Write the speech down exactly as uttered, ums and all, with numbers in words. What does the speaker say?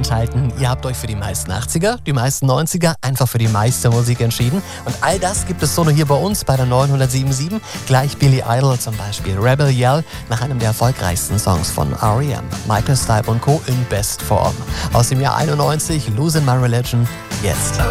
enthalten. Ihr habt euch für die meisten achtziger, die meisten neunziger, einfach für die meiste Musik entschieden. Und all das gibt es so nur hier bei uns bei der neunhundertsieben Komma sieben. Gleich Billy Idol zum Beispiel, Rebel Yell, nach einem der erfolgreichsten Songs von R E M. Michael Stipe und Co. in Bestform. Aus dem Jahr einundneunzig, Losing My Religion, jetzt.